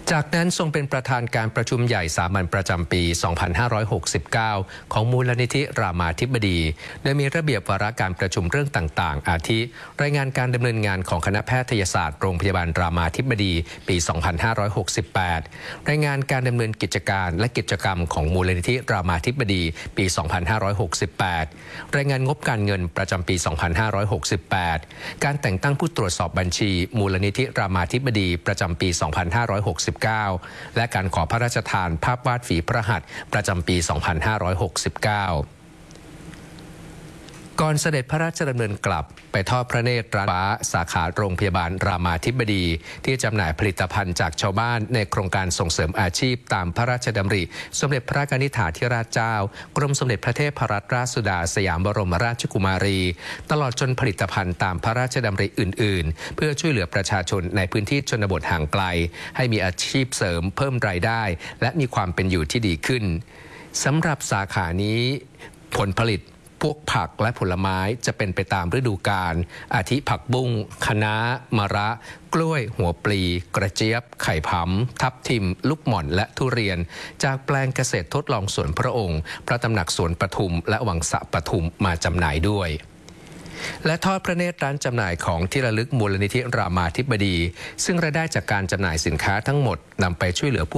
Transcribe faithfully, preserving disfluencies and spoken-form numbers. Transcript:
จากนั้นทรงเป็นประธานการประชุมใหญ่สามัญประจำปี สองพันห้าร้อยหกสิบเก้า ของมูลนิธิรามาธิบดีโดยมีระเบียบวาระการประชุมเรื่องต่างๆอาทิรายงานการดำเนินงานของคณะแพทยศาสตร์โรงพยาบาลรามาธิบดีปี สองพันห้าร้อยหกสิบแปด รายงานการดำเนินกิจการและกิจกรรมของมูลนิธิรามาธิบดีปี สองพันห้าร้อยหกสิบแปด รายงานงบการเงินประจำปี สองพันห้าร้อยหกสิบแปด การแต่งตั้งผู้ตรวจสอบบัญชีมูลนิธิรามาธิบดีประจำปี สองพันห้าร้อยหกสิบเก้า และการขอพระราชทานภาพวาดฝีพระหัตถ์ประจำปี สองพันห้าร้อยหกสิบเก้า ก่อนเสด็จพระราชดำเนินกลับไปทอดพระเนตรร้านฟ้าสาขาโรงพยาบาลรามาธิบดีที่จำหน่ายผลิตภัณฑ์จากชาวบ้านในโครงการส่งเสริมอาชีพตามพระราชดำริสมเด็จพระกนิษฐาธิราชเจ้ากรมสมเด็จพระเทพรัตนราชสุดาสยามบรมราชกุมารีตลอดจนผลิตภัณฑ์ตามพระราชดำริอื่นๆเพื่อช่วยเหลือประชาชนในพื้นที่ชนบทห่างไกลให้มีอาชีพเสริมเพิ่มรายได้และมีความเป็นอยู่ที่ดีขึ้นสำหรับสาขานี้ผลผลิตพวกผักและผลไม้จะเป็นไปตามฤดูกาลอาทิผักบุ้งคะน้ามะระกล้วยหัวปลีกระเจี๊ยบไข่ผำทับทิมลูกหม่อนและทุเรียนจากแปลงเกษตรทดลองสวนพระองค์พระตำหนักสวนปทุมและวังสะปทุมมาจำหน่ายด้วยและทอดพระเนตรร้านจำหน่ายของที่ระลึกมูลนิธิรามาธิบดีซึ่งรายได้จากการจำหน่ายสินค้าทั้งหมดนำไปช่วยเหลือผู้